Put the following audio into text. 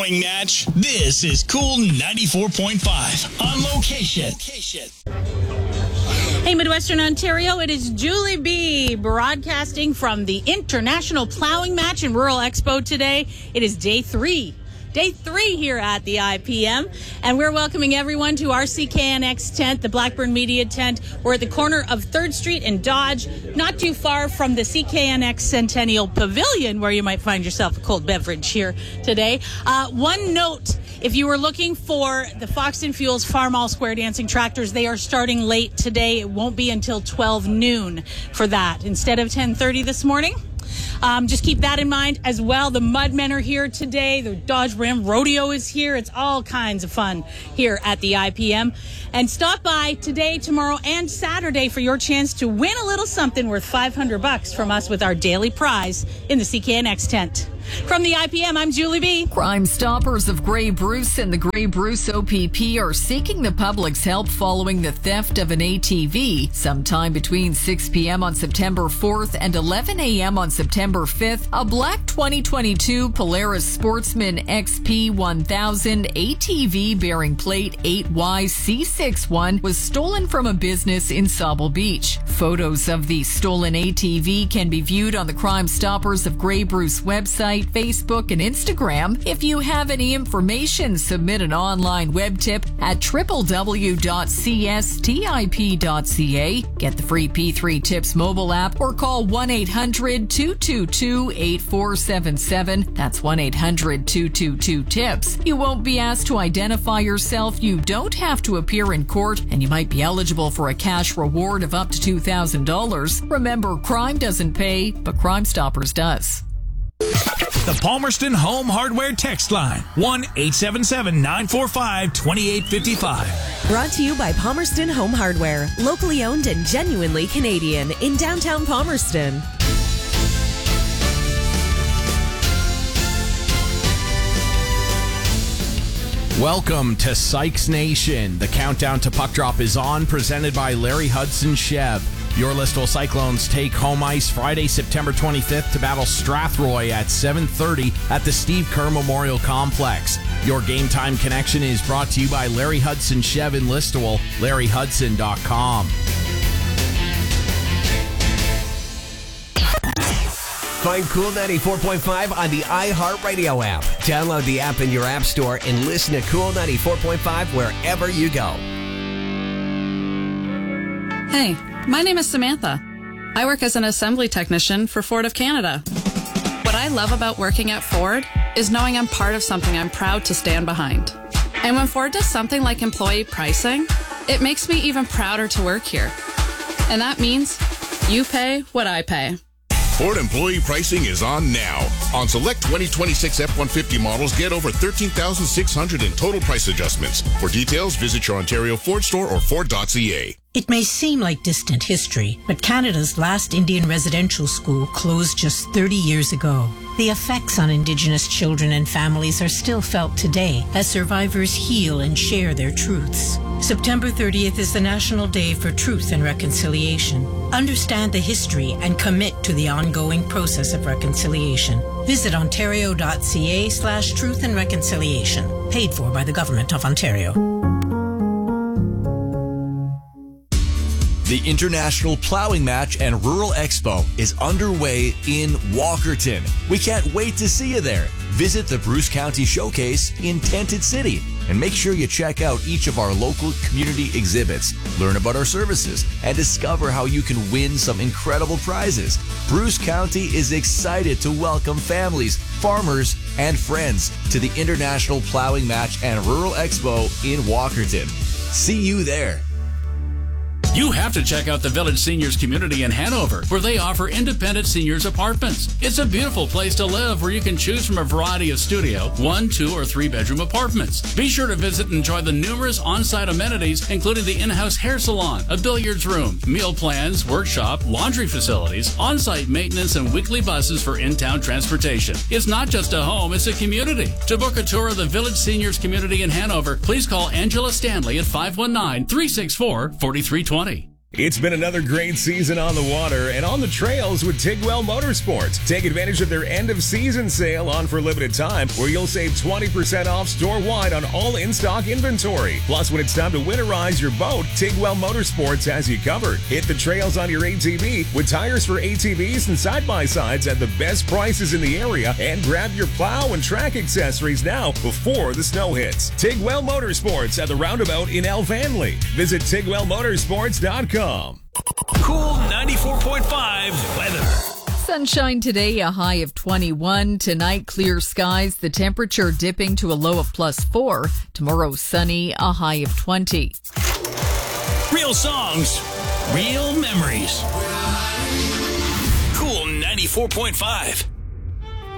plowing match? This is Cool 94.5 on location. Hey, Midwestern Ontario, it is Julie B. broadcasting from the International Plowing Match and Rural Expo today. It is day three here at the IPM, and we're welcoming everyone to our CKNX tent, the Blackburn Media tent. We're at the corner of 3rd Street and Dodge, not too far from the CKNX Centennial Pavilion, where you might find yourself a cold beverage here today. One note, if you were looking for the Foxton Fuels Farm All Square Dancing Tractors, they are starting late today. It won't be until 12 noon for that, instead of 10:30 this morning. Just keep that in mind as well. The Mudmen are here today. The Dodge Ram Rodeo is here. It's all kinds of fun here at the IPM. And stop by today, tomorrow, and Saturday for your chance to win a little something worth $500 from us with our daily prize in the CKNX tent. From the IPM, I'm Julie B. Crime Stoppers of Grey Bruce and the Grey Bruce OPP are seeking the public's help following the theft of an ATV sometime between 6 p.m. on September 4th and 11 a.m. on September 5th. A black 2022 Polaris Sportsman XP 1000 ATV bearing plate 8YC61 was stolen from a business in Sauble Beach. Photos of the stolen ATV can be viewed on the Crime Stoppers of Grey Bruce website, Facebook, and Instagram. If you have any information, submit an online web tip at www.cstip.ca. Get the free P3 Tips mobile app or call 1-800-222-8477. That's 1-800-222-TIPS. You won't be asked to identify yourself. You don't have to appear in court, and you might be eligible for a cash reward of up to $2,000. Remember, crime doesn't pay, but Crime Stoppers does. The Palmerston Home Hardware text line, 1-877-945-2855. Brought to you by Palmerston Home Hardware, locally owned and genuinely Canadian in downtown Palmerston. Welcome to Sykes Nation. The countdown to puck drop is on, presented by Larry Hudson Chev. Your Listowel Cyclones take home ice Friday, September 25th to battle Strathroy at 7:30 at the Steve Kerr Memorial Complex. Your Game Time connection is brought to you by Larry Hudson Chev in Listowel, LarryHudson.com. Find Cool 94.5 on the iHeartRadio app. Download the app in your app store and listen to Cool 94.5 wherever you go. Hey, my name is Samantha. I work as an assembly technician for Ford of Canada. What I love about working at Ford is knowing I'm part of something I'm proud to stand behind. And when Ford does something like employee pricing, it makes me even prouder to work here. And that means you pay what I pay. Ford employee pricing is on now. On select 2026 F-150 models, get over $13,600 in total price adjustments. For details, visit your Ontario Ford store or Ford.ca. It may seem like distant history, but Canada's last Indian residential school closed just 30 years ago. The effects on Indigenous children and families are still felt today as survivors heal and share their truths. September 30th is the National Day for Truth and Reconciliation. Understand the history and commit to the ongoing process of reconciliation. Visit ontario.ca/truth and reconciliation. Paid for by the Government of Ontario. The International Plowing Match and Rural Expo is underway in Walkerton. We can't wait to see you there. Visit the Bruce County Showcase in Tented City and make sure you check out each of our local community exhibits, learn about our services, and discover how you can win some incredible prizes. Bruce County is excited to welcome families, farmers, and friends to the International Plowing Match and Rural Expo in Walkerton. See you there. You have to check out the Village Seniors Community in Hanover, where they offer independent seniors apartments. It's a beautiful place to live where you can choose from a variety of studio, 1, 2, or 3-bedroom apartments. Be sure to visit and enjoy the numerous on-site amenities, including the in-house hair salon, a billiards room, meal plans, workshop, laundry facilities, on-site maintenance, and weekly buses for in-town transportation. It's not just a home, it's a community. To book a tour of the Village Seniors Community in Hanover, please call Angela Stanley at 519-364-4320. It's been another great season on the water and on the trails with Tigwell Motorsports. Take advantage of their end-of-season sale on for a limited time, where you'll save 20% off store-wide on all in-stock inventory. Plus, when it's time to winterize your boat, Tigwell Motorsports has you covered. Hit the trails on your ATV with tires for ATVs and side-by-sides at the best prices in the area, and grab your plow and track accessories now before the snow hits. Tigwell Motorsports at the roundabout in Elvanley. Visit TigwellMotorsports.com. Cool 94.5 weather. Sunshine today, a high of 21. Tonight, clear skies, the temperature dipping to a low of +4. Tomorrow, sunny, a high of 20. Real songs, real memories. Cool 94.5.